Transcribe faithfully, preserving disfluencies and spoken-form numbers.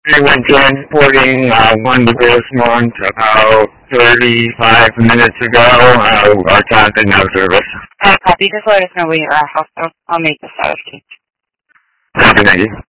I went transporting uh, one to this month about thirty-five minutes ago. Uh, our time in no service. Uh, copy. Just let us know when you're at hospital. I'll make the status change. Copy, thank you.